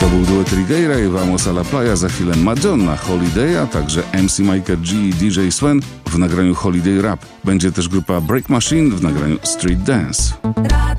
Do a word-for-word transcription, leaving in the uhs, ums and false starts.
To był duet Rigueira i Vamos a la Playa, za chwilę Madonna, Holiday, a także M C Micah G i D J Sven w nagraniu Holiday Rap. Będzie też grupa Break Machine w nagraniu Street Dance.